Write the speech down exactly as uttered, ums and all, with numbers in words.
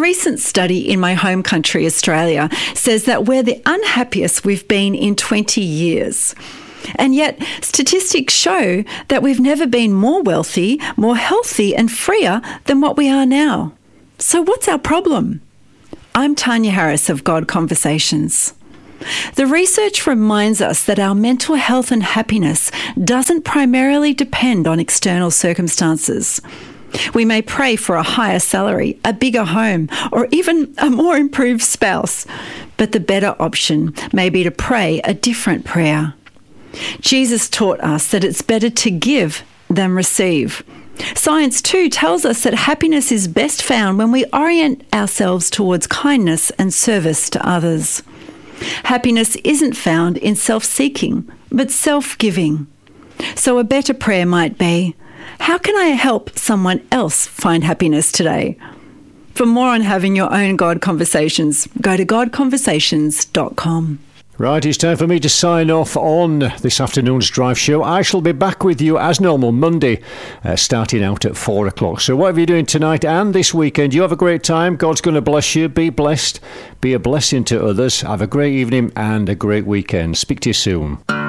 recent study in my home country, Australia, says that we're the unhappiest we've been in twenty years. And yet, statistics show that we've never been more wealthy, more healthy and freer than what we are now. So what's our problem? I'm Tanya Harris of God Conversations. The research reminds us that our mental health and happiness doesn't primarily depend on external circumstances. We may pray for a higher salary, a bigger home, or even a more improved spouse, but the better option may be to pray a different prayer. Jesus taught us that it's better to give than receive. Science too tells us that happiness is best found when we orient ourselves towards kindness and service to others. Happiness isn't found in self-seeking, but self-giving. So a better prayer might be, how can I help someone else find happiness today? For more on having your own God Conversations, go to god conversations dot com. Right, it's time for me to sign off on this afternoon's drive show. I shall be back with you as normal Monday, uh, starting out at four o'clock. So whatever you're doing tonight and this weekend, you have a great time. God's going to bless you. Be blessed. Be a blessing to others. Have a great evening and a great weekend. Speak to you soon.